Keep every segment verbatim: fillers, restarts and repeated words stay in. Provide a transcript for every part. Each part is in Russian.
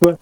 общества,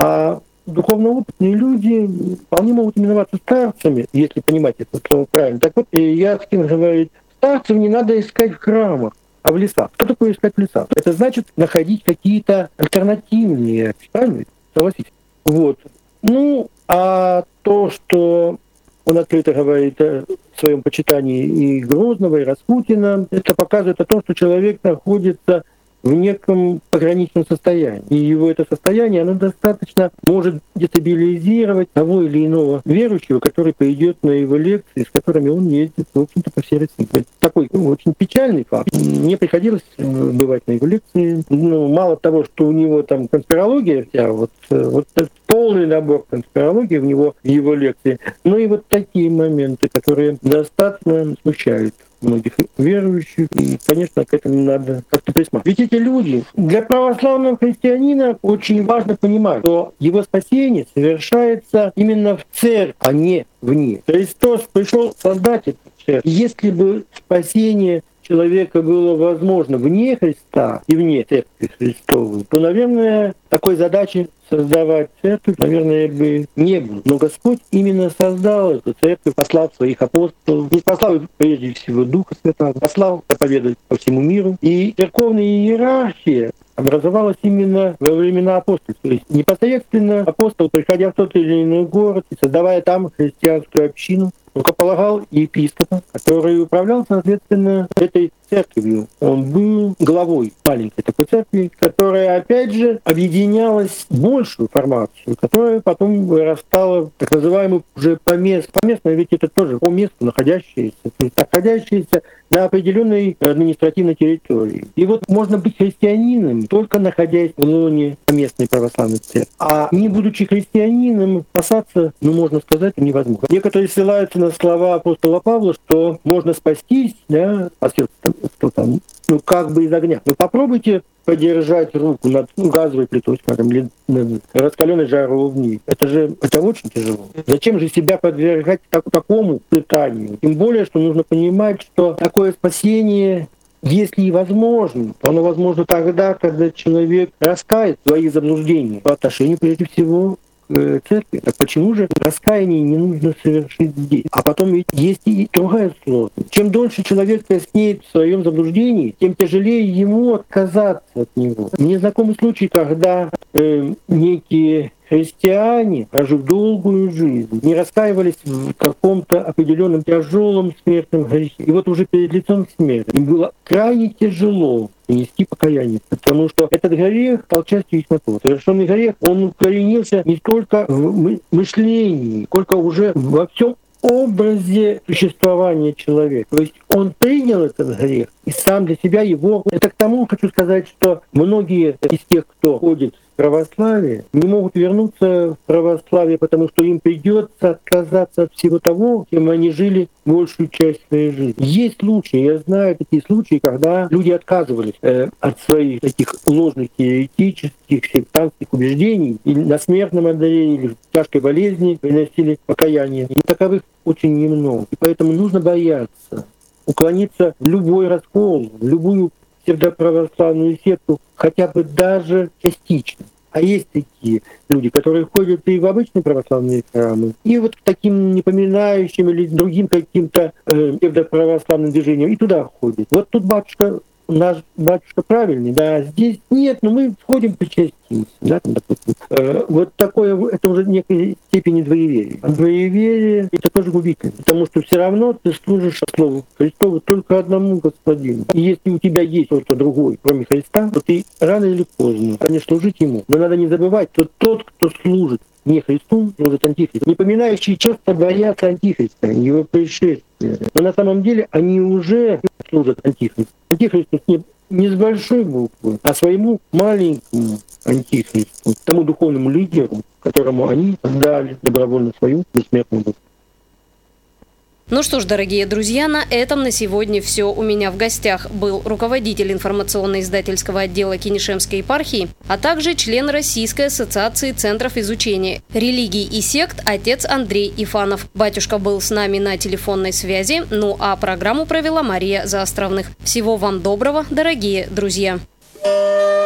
а духовно опытные люди вполне могут именоваться старцами, если понимать это слово правильно. Так вот, Яскин говорит, старцев не надо искать в храмах, а в лесах. Что такое искать в лесах? Это значит находить какие-то альтернативные, правильно? Согласитесь. Вот. Ну, а то, что он открыто говорит о своем почитании и Грозного, и Распутина, это показывает о том, что человек находится в неком пограничном состоянии. И его это состояние, оно достаточно может дестабилизировать того или иного верующего, который пойдет на его лекции, с которыми он ездит, в общем-то, по всей России. Это такой ну, очень печальный факт. Мне приходилось бывать на его лекции. Ну, мало того, что у него там конспирология вся, вот, вот полный набор конспирологии у него в его лекции, но и вот такие моменты, которые достаточно смущают многих верующих, и, конечно, к этому надо как-то присматривать. Ведь эти люди, для православного христианина очень важно понимать, что его спасение совершается именно в церкви, а не вне. Христос пришел создать эту церковь. Если бы спасение человека было возможно вне Христа и вне церкви Христовой, то, наверное, такой задачи создавать церковь, наверное, бы не было. Но Господь именно создал эту церковь, послал своих апостолов, не послал прежде всего Духа Святого, послал проповедовать по всему миру. И церковная иерархия образовалась именно во времена апостолов. То есть непосредственно апостол, приходя в тот или иной город и создавая там христианскую общину, рукополагал епископа, который управлял, соответственно, этой церковью. Он был главой маленькой такой церкви, которая, опять же, объединялась в большую формацию, которая потом вырастала в так называемую уже поместную. Поместная ведь это тоже по месту находящаяся, то есть находящаяся на определенной административной территории. И вот можно быть христианином, только находясь в лоне поместной православной церкви. А не будучи христианином, спасаться, ну, можно сказать, невозможно. Некоторые ссылаются на слова апостола Павла, что можно спастись, да, спасется там, кто там, ну, как бы из огня. Но попробуйте подержать руку над ну, газовой плитой, скажем, или над раскаленной жаровней. Это же это очень тяжело. Зачем же себя подвергать так, такому пытанию? Тем более, что нужно понимать, что такое спасение, если и возможно, то оно возможно тогда, когда человек раскает свои заблуждения по отношению, прежде всего, церкви. Так почему же раскаяние не нужно совершить здесь? А потом ведь есть и другая сложность. Чем дольше человек коснеет в своем заблуждении, тем тяжелее ему отказаться от него. Мне знакомы случаи, когда э, некие христиане, прожив долгую жизнь, не раскаивались в каком-то определенном тяжелом смертном грехе. И вот уже перед лицом смерти им было крайне тяжело нести покаяние, потому что этот грех стал частью их натуры. Совершенный грех, он укоренился не только в мышлении, сколько уже во всем образе существования человека. То есть он принял этот грех и сам для себя его... Это к тому хочу сказать, что многие из тех, кто ходит в православие, не могут вернуться в православие, потому что им придется отказаться от всего того, чем они жили большую часть своей жизни. Есть случаи, я знаю такие случаи, когда люди отказывались э, от своих таких ложных теоретических, сектантских убеждений, и на смертном одре, или в тяжкой болезни приносили покаяние. И таковых очень немного. И поэтому нужно бояться уклониться в любой раскол, в любую псевдоправославную секту, хотя бы даже частично. А есть такие люди, которые ходят и в обычные православные храмы, и вот к таким непоминающим или другим каким-то э, псевдоправославным движениям, и туда ходят. Вот тут батюшка, наш батюшка правильный, да, здесь нет, но мы входим причастимся. Да, допустим. Э, вот такое, это уже в некой степени двоеверие. А двоеверие — это тоже губительно, потому что все равно ты служишь Слову Христову только одному Господину. И если у тебя есть кто-то другой, кроме Христа, то ты рано или поздно станешь служить Ему. Но надо не забывать, что тот, кто служит не Христу, служит антихристу. Непоминающие часто боятся антихриста, его пришествия. Но на самом деле они уже служат антихристу. Антихристу не, не с большой буквы, а своему маленькому антихристу, тому духовному лидеру, которому они отдали добровольно свою бессмертную душу. Ну что ж, дорогие друзья, на этом на сегодня все. У меня в гостях был руководитель информационно-издательского отдела Кенишемской епархии, а также член Российской ассоциации центров изучения религий и сект отец Андрей Ифанов. Батюшка был с нами на телефонной связи, ну а программу провела Мария Заостровных. Всего вам доброго, дорогие друзья!